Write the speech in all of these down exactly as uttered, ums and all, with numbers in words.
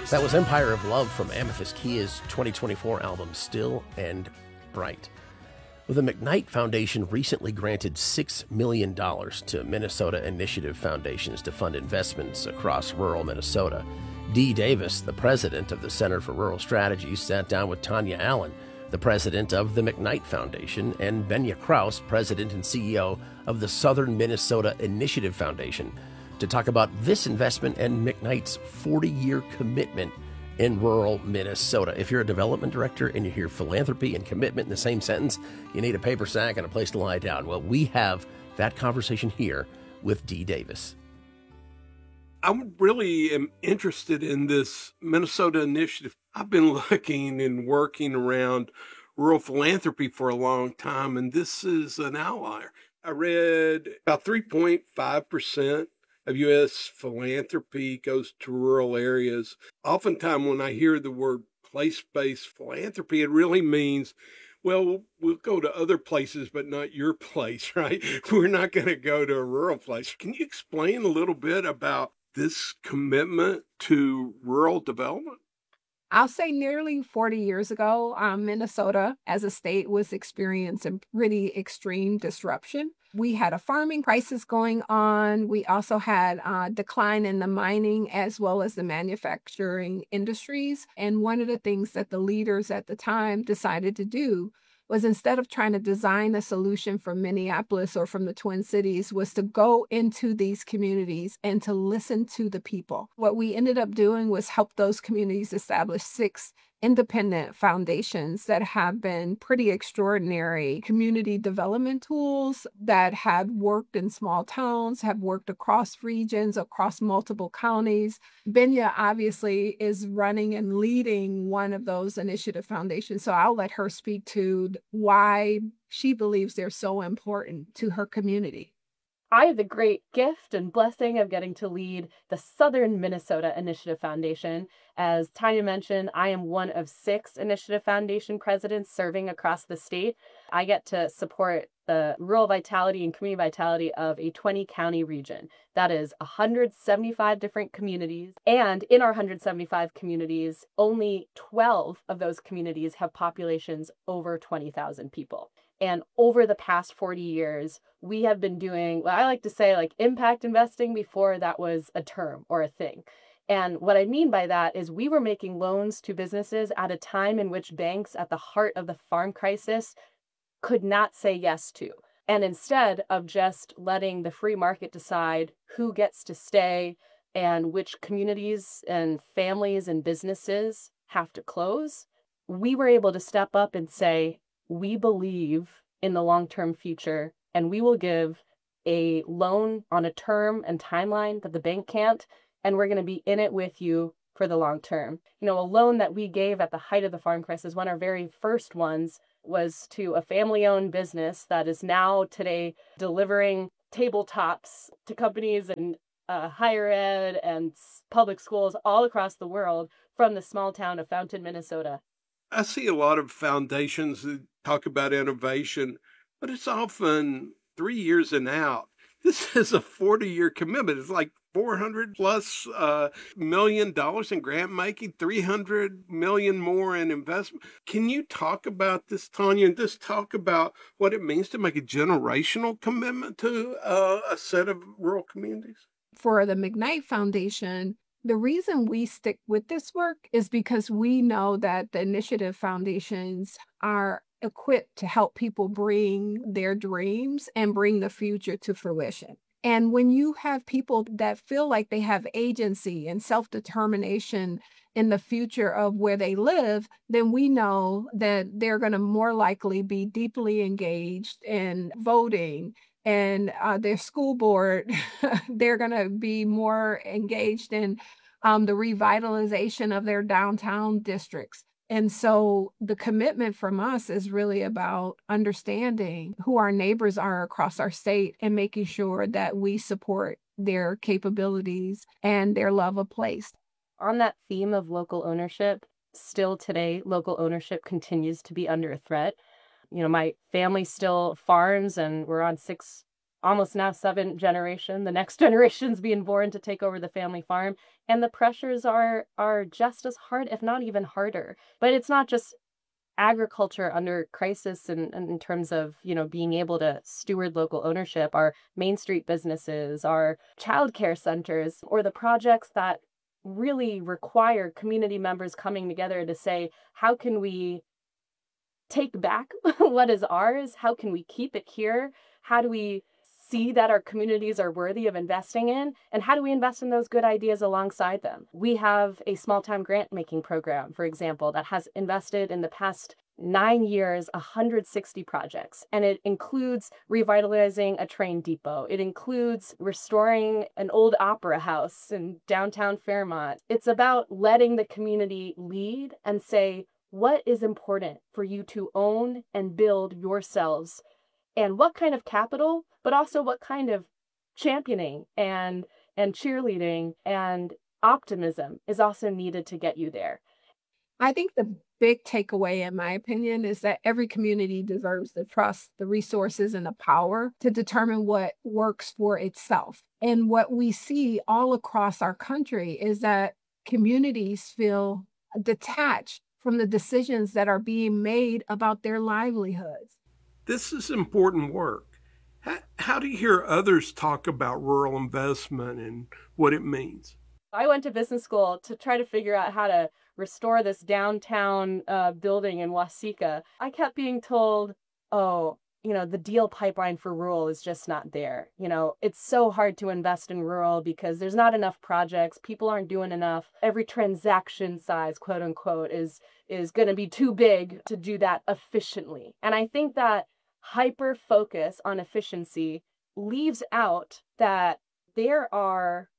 That was Empire of Love from Amethyst Kia's twenty twenty-four album, Still and Bright. Well, the McKnight Foundation recently granted six million dollars to Minnesota Initiative Foundations to fund investments across rural Minnesota. Dee Davis, the president of the Center for Rural Strategies, sat down with Tanya Allen, the president of the McKnight Foundation, and Benya Kraus, president and C E O of the Southern Minnesota Initiative Foundation, to talk about this investment and McKnight's forty-year commitment in rural Minnesota. If you're a development director and you hear philanthropy and commitment in the same sentence, you need a paper sack and a place to lie down. Well, we have that conversation here with Dee Davis. I really am interested in this Minnesota initiative. I've been looking and working around rural philanthropy for a long time, and this is an outlier. I read about three point five percent of U S philanthropy goes to rural areas. Oftentimes when I hear the word place-based philanthropy, it really means, well, we'll go to other places, but not your place, right? We're not going to go to a rural place. Can you explain a little bit about this commitment to rural development? I'll say nearly forty years ago, um, Minnesota as a state was experiencing pretty extreme disruption. We had a farming crisis going on. We also had a decline in the mining as well as the manufacturing industries. And one of the things that the leaders at the time decided to do was, instead of trying to design a solution from Minneapolis or from the Twin Cities, was to go into these communities and to listen to the people. What we ended up doing was help those communities establish six independent foundations that have been pretty extraordinary community development tools that have worked in small towns, have worked across regions, across multiple counties. Benya obviously is running and leading one of those initiative foundations, so I'll let her speak to why she believes they're so important to her community. I have the great gift and blessing of getting to lead the Southern Minnesota Initiative Foundation. As Tanya mentioned, I am one of six Initiative Foundation presidents serving across the state. I get to support the rural vitality and community vitality of a twenty county region. That is one hundred seventy-five different communities. And in our one hundred seventy-five communities, only twelve of those communities have populations over twenty thousand people. And over the past forty years, we have been doing what I like to say, like impact investing, before that was a term or a thing. And what I mean by that is we were making loans to businesses at a time in which banks at the heart of the farm crisis could not say yes to. And instead of just letting the free market decide who gets to stay and which communities and families and businesses have to close, we were able to step up and say, we believe in the long-term future, and we will give a loan on a term and timeline that the bank can't, and we're going to be in it with you for the long term. You know, a loan that we gave at the height of the farm crisis, one of our very first ones, was to a family-owned business that is now today delivering tabletops to companies in uh, higher ed and public schools all across the world from the small town of Fountain, Minnesota. I see a lot of foundations that talk about innovation, but it's often three years and out. This is a forty-year commitment. It's like four hundred plus uh, million dollars in grant making, three hundred million more in investment. Can you talk about this, Tanya, and just talk about what it means to make a generational commitment to uh, a set of rural communities? For the McKnight Foundation, the reason we stick with this work is because we know that the initiative foundations are equipped to help people bring their dreams and bring the future to fruition. And when you have people that feel like they have agency and self-determination in the future of where they live, then we know that they're going to more likely be deeply engaged in voting. And uh, their school board, they're going to be more engaged in um, the revitalization of their downtown districts. And so the commitment from us is really about understanding who our neighbors are across our state and making sure that we support their capabilities and their love of place. On that theme of local ownership, still today, local ownership continues to be under threat. You know, my family still farms, and we're on six almost now seventh generation. The next generation's being born to take over the family farm. And the pressures are are just as hard, if not even harder. But it's not just agriculture under crisis in, in terms of, you know, being able to steward local ownership. Our Main Street businesses, our childcare centers, or the projects that really require community members coming together to say, how can we take back what is ours? How can we keep it here? How do we see that our communities are worthy of investing in? And how do we invest in those good ideas alongside them? We have a small-time grant-making program, for example, that has invested in the past nine years, one hundred sixty projects. And it includes revitalizing a train depot. It includes restoring an old opera house in downtown Fairmont. It's about letting the community lead and say, what is important for you to own and build yourselves? And what kind of capital, but also what kind of championing and and cheerleading and optimism is also needed to get you there. I think the big takeaway, in my opinion, is that every community deserves the trust, the resources, and the power to determine what works for itself. And what we see all across our country is that communities feel detached from the decisions that are being made about their livelihoods. This is important work. How, how do you hear others talk about rural investment and what it means? I went to business school to try to figure out how to restore this downtown uh, building in Waseca. I kept being told, oh, you know, the deal pipeline for rural is just not there. You know, it's so hard to invest in rural because there's not enough projects. People aren't doing enough. Every transaction size, quote unquote, is is going to be too big to do that efficiently. And I think that hyper focus on efficiency leaves out that there are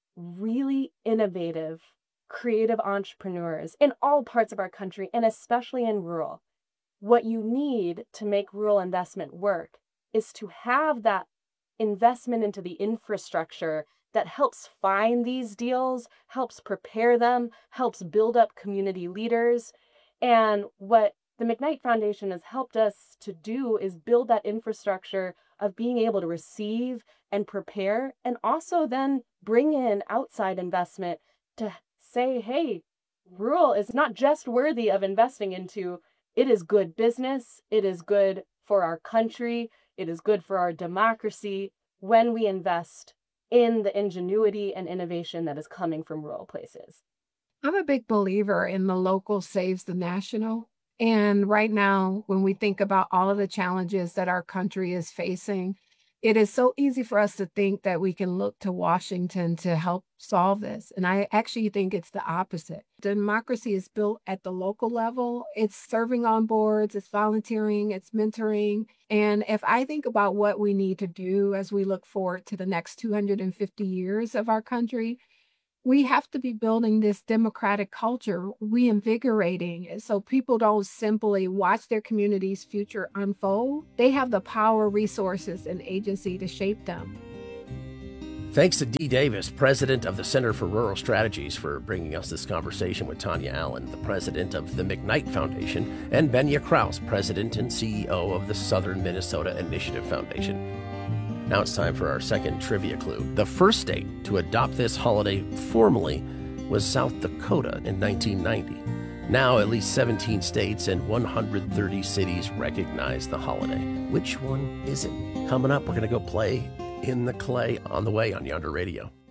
really innovative, creative entrepreneurs in all parts of our country, and especially in rural. What you need to make rural investment work is to have that investment into the infrastructure that helps find these deals, helps prepare them, helps build up community leaders. And what the McKnight Foundation has helped us to do is build that infrastructure of being able to receive and prepare, and also then bring in outside investment to say, hey, rural is not just worthy of investing into, it is good business, it is good for our country, it is good for our democracy when we invest in the ingenuity and innovation that is coming from rural places. I'm a big believer in the local saves the national. And right now, when we think about all of the challenges that our country is facing, it is so easy for us to think that we can look to Washington to help solve this. And I actually think it's the opposite. Democracy is built at the local level. It's serving on boards, it's volunteering, it's mentoring. And if I think about what we need to do as we look forward to the next two hundred fifty years of our country, we have to be building this democratic culture, reinvigorating it so people don't simply watch their community's future unfold. They have the power, resources, and agency to shape them. Thanks to Dee Davis, president of the Center for Rural Strategies, for bringing us this conversation with Tanya Allen, the president of the McKnight Foundation, and Benya Kraus, president and C E O of the Southern Minnesota Initiative Foundation. Now it's time for our second trivia clue. The first state to adopt this holiday formally was South Dakota in nineteen ninety. Now at least seventeen states and one hundred thirty cities recognize the holiday. Which one is it? Coming up, we're going to go play in the clay on the way on Yonder Radio.